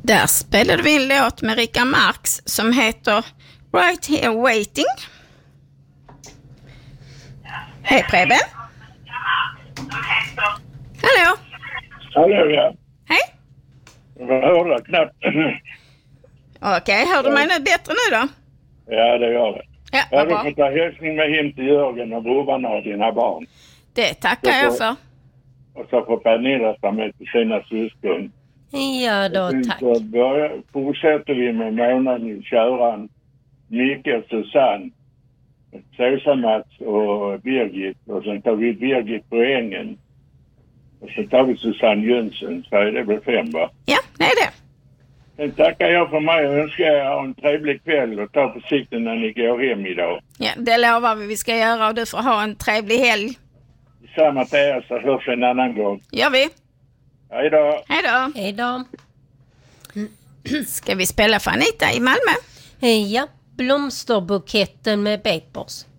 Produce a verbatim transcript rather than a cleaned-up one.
Där spelade vi en låt med Rickard Marx som heter Right Here Waiting. Hej Preben. Hallå. Hallå, ja. Hej. Jag hörde knappt. Okej, okay, hör du mig nu bättre nu då? Ja, det gör det. Ja, jag bra. har fått ta hälsning med hem till Jörgen och brorbarna och dina barn. Det tackar jag, jag för. Och så får Pernilla ta med till sina syskon. Ja då, tack. Så börjar, fortsätter vi med månaden, Köran, Micke och Susanne, Såsa-Mats och Birgit. Och sen tar vi Birgit på ängen. Och så tar vi Susanne Jönsson, så är det väl fem, va? Ja, det är det. Sen tackar jag för mig och önskar er en trevlig kväll och ta försiktigt när ni går hem idag. Ja, det lovar vi vi ska göra och du får ha en trevlig helg. Samma till er, så hörs en annan gång. Gör vi. Hej då. Hej då. Hej då. Ska vi spela för Anita i Malmö? Ja, blomsterbuketten med Bakeboss.